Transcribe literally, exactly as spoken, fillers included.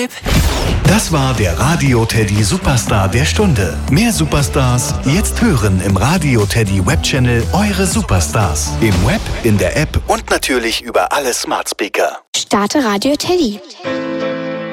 Web. Das war der Radio Teddy Superstar der Stunde. Mehr Superstars jetzt hören im Radio Teddy Webchannel Eure Superstars. Im Web, in der App und natürlich über alle Smart Speaker. Starte Radio Teddy.